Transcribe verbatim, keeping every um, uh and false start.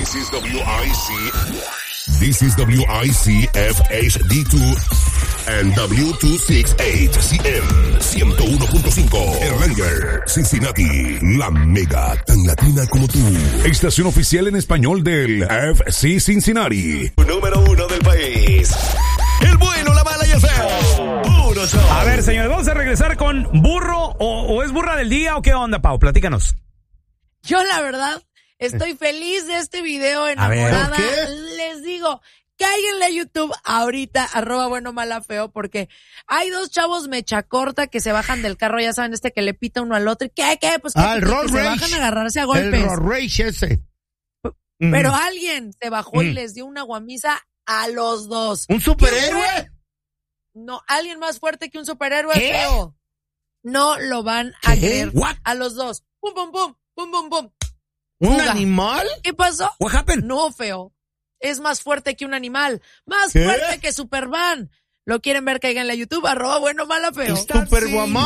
This is W I C. This is W I C F H D two and W doscientos sesenta y ocho C M ciento uno punto cinco Erlanger, Cincinnati, la mega tan latina como tú. Estación oficial en español del F C Cincinnati. Número uno del país. El bueno, la mala y el feo. Puro show. A ver, señores, vamos a regresar con burro o, o es burra del día o qué onda, Pau, platícanos. Yo la verdad estoy feliz de este video, enamorada. A ver, les digo, cáiganle a YouTube ahorita, arroba bueno mala feo, porque hay dos chavos mecha corta que se bajan del carro, ya saben, este que le pita uno al otro. ¿Qué, qué? Pues que, ah, el que, road que se rage. bajan a agarrarse a golpes. El road rage ese. Pero Mm. alguien se bajó Mm. y les dio una guamisa a los dos. ¿Un superhéroe? No, alguien más fuerte que un superhéroe, ¿Qué? feo. No lo van a ¿Qué? creer. What? A los dos. Pum, pum, pum, pum, pum, pum. ¿Un Fuga. animal? ¿Qué pasó? What happened? No, feo. Es más fuerte que un animal. Más ¿Qué? fuerte que Superman. ¿Lo quieren ver? Cáiganle a YouTube, arroba bueno mala feo. Super guamá.